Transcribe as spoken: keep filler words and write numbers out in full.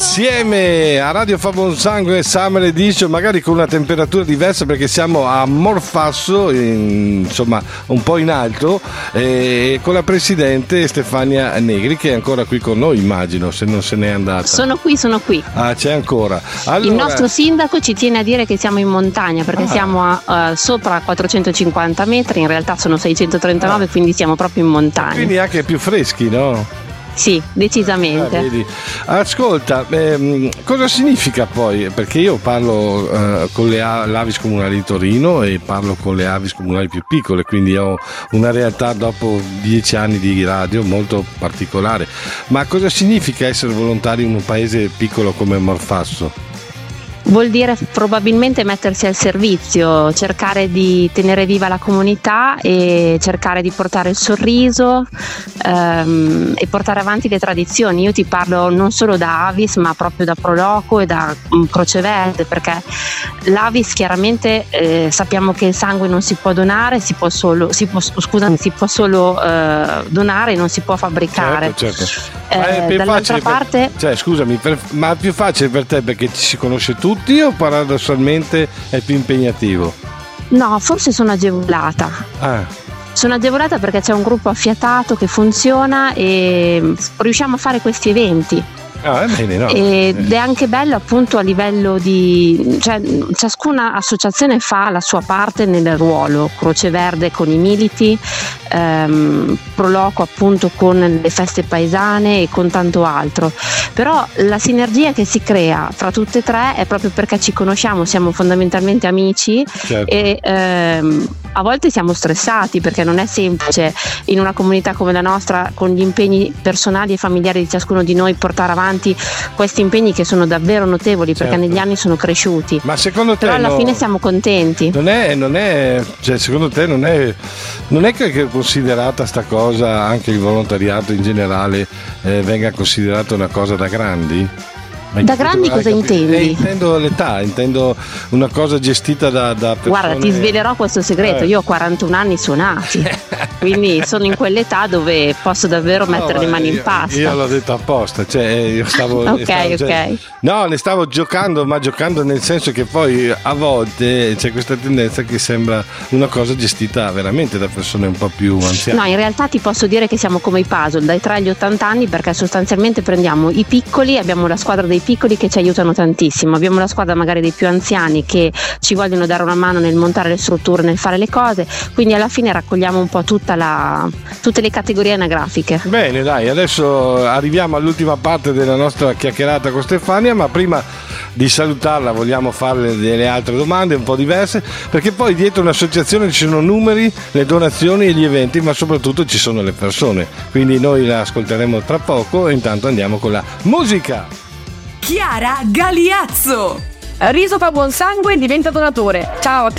insieme a Radio Fa Buon Sangue Summer Edition, magari con una temperatura diversa perché siamo a Morfasso, in, insomma un po' in alto, e con la presidente Stefania Negri, che è ancora qui con noi, immagino, se non se n'è andata. Sono qui, sono qui. Ah, c'è ancora. Allora... Il nostro sindaco ci tiene a dire che siamo in montagna, perché ah. siamo a, uh, sopra quattrocentocinquanta metri, in realtà sono seicentotrentanove, ah. quindi siamo proprio in montagna. Quindi anche più freschi, no? Sì, decisamente. Ah, vedi. Ascolta, ehm, cosa significa poi? Perché io parlo eh, con le Avis comunali di Torino e parlo con le Avis comunali più piccole, quindi ho una realtà dopo dieci anni di radio molto particolare. Ma cosa significa essere volontari in un paese piccolo come Morfasso? Vuol dire probabilmente mettersi al servizio, cercare di tenere viva la comunità e cercare di portare il sorriso ehm, e portare avanti le tradizioni. Io ti parlo non solo da Avis, ma proprio da Proloco e da um, Croce Verde, perché l'Avis chiaramente eh, sappiamo che il sangue non si può donare, si può solo, si può, scusami, si può solo eh, donare, non si può fabbricare. Certo, certo. Eh, ma è più dall'altra parte, per, cioè, scusami, per, ma è più facile per te perché ci si conosce tutti, o paradossalmente è più impegnativo? No, forse sono agevolata. Ah. Sono agevolata perché c'è un gruppo affiatato che funziona e riusciamo a fare questi eventi. Ah, bene, no. Ed è anche bello appunto a livello di, cioè ciascuna associazione fa la sua parte nel ruolo. Croce Verde con i militi, ehm, Proloco appunto con le feste paesane e con tanto altro, però la sinergia che si crea fra tutte e tre è proprio perché ci conosciamo, siamo fondamentalmente amici. Certo. E ehm, a volte siamo stressati perché non è semplice in una comunità come la nostra, con gli impegni personali e familiari di ciascuno di noi, portare avanti questi impegni che sono davvero notevoli, perché certo. negli anni sono cresciuti. Ma secondo te, però alla no, fine siamo contenti. Non è, non è, cioè secondo te non è, non è che è considerata sta cosa, anche il volontariato in generale eh, venga considerato una cosa da grandi? Da grandi cosa intendi? Eh, intendo l'età, intendo una cosa gestita da, da persone. Guarda, ti svelerò questo segreto, eh. io ho quarantuno anni suonati, quindi sono in quell'età dove posso davvero mettere no, le mani io, in pasta. Io l'ho detto apposta, cioè io stavo ok, stavo, ok. Cioè, no, ne stavo giocando, ma giocando nel senso che poi a volte c'è questa tendenza che sembra una cosa gestita veramente da persone un po' più anziane. No, in realtà ti posso dire che siamo come i puzzle, dai tre agli ottanta anni, perché sostanzialmente prendiamo i piccoli, abbiamo la squadra dei piccoli che ci aiutano tantissimo, abbiamo la squadra magari dei più anziani che ci vogliono dare una mano nel montare le strutture, nel fare le cose, quindi alla fine raccogliamo un po' tutta la, tutte le categorie anagrafiche. Bene, dai, adesso arriviamo all'ultima parte della nostra chiacchierata con Stefania, ma prima di salutarla vogliamo farle delle altre domande un po' diverse, perché poi dietro un'associazione ci sono numeri, le donazioni e gli eventi, ma soprattutto ci sono le persone, quindi noi la ascolteremo tra poco e intanto andiamo con la musica. Chiara Galiazzo. Riso Fa Buon Sangue, diventa donatore. Ciao.